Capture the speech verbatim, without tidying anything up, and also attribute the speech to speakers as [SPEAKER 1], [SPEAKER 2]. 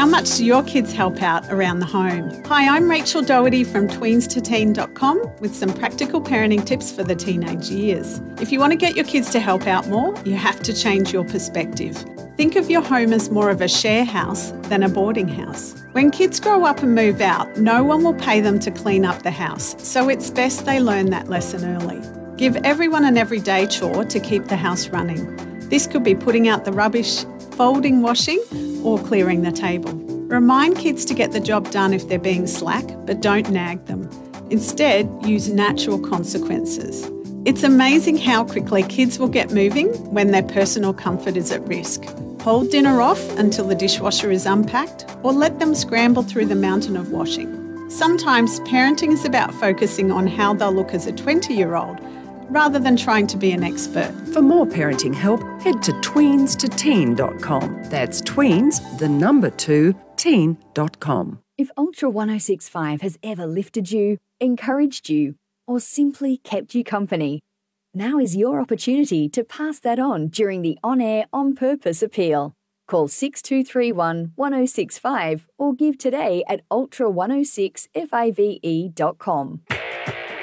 [SPEAKER 1] much do your kids help out around the home? Hi, I'm Rachel Doherty from tweens to teen dot com with some practical parenting tips for the teenage years. If you want to get your kids to help out more, you have to change your perspective. Think of your home as more of a share house than a boarding house. When kids grow up and move out, no one will pay them to clean up the house, so it's best they learn that lesson early. Give everyone an everyday chore to keep the house running. This could be putting out the rubbish, folding, washing, or clearing the table. Remind kids to get the job done if they're being slack, but don't nag them. Instead, use natural consequences. It's amazing how quickly kids will get moving when their personal comfort is at risk. Hold dinner off until the dishwasher is unpacked, or let them scramble through the mountain of washing. Sometimes parenting is about focusing on how they'll look as a twenty-year-old, rather than trying to be an expert.
[SPEAKER 2] For more parenting help, head to tweens to teen dot com. That's tweens, the number two, teen dot com.
[SPEAKER 3] If Ultra one oh six point five has ever lifted you, encouraged you, or simply kept you company, now is your opportunity to pass that on during the On-Air On Purpose appeal. Call six two three one, one oh six five or give today at ultra one oh six five dot com.